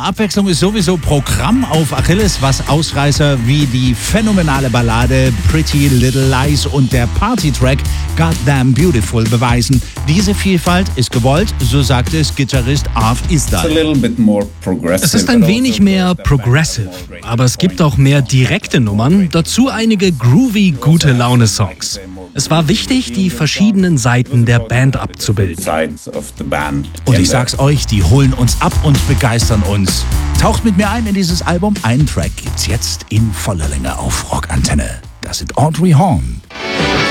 Abwechslung ist sowieso Programm auf Achilles, was Ausreißer wie die phänomenale Ballade Pretty Little Lies und der Party-Track Goddamn Beautiful beweisen. Diese Vielfalt ist gewollt, so sagt es Gitarrist Arv Isdal. Es ist ein wenig mehr progressive, aber es gibt auch mehr direkte Nummern, dazu einige groovy, gute Laune-Songs. Es war wichtig, die verschiedenen Seiten der Band abzubilden. Und ich sag's euch, die holen uns ab und begeistern uns. Taucht mit mir ein in dieses Album. Einen Track gibt's jetzt in voller Länge auf Rockantenne. Das sind Audrey Horne.